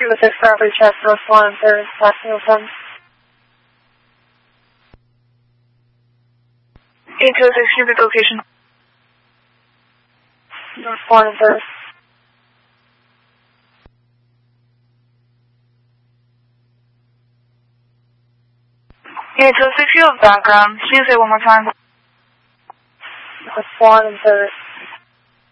206 Property Check, North 1 and 3rd, passing 07. 8206, Cubic location. North 1 and 3rd. You have background. Can you say it one more time? North 1 and 3rd.